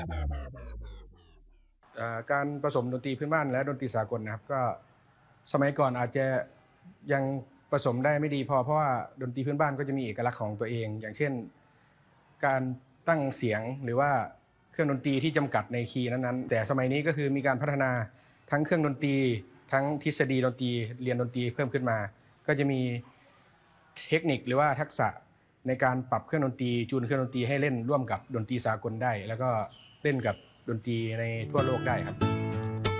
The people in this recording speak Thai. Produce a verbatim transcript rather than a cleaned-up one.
การผสมดนตรีพื้นบ้านและดนตรีสากลนะครับก็สมัยก่อนอาจจะยังผสมได้ไม่ดีพอเพราะว่าดนตรีพื้นบ้านก็จะมีเอกลักษณ์ของตัวเองอย่างเช่นการตั้งเสียงหรือว่าเครื่องดนตรีที่จำกัดในคีย์นั้นๆแต่สมัยนี้ก็คือมีการพัฒนาทั้งเครื่องดนตรีทั้งทฤษฎีดนตรีเรียนดนตรีเพิ่มขึ้นมาก็จะมีเทคนิคหรือว่าทักษะในการปรับเครื่องดนตรีจูนเครื่องดนตรีให้เล่นร่วมกับดนตรีสากลได้แล้วก็เล่นกับดนตรีในทั่วโลกได้ครับ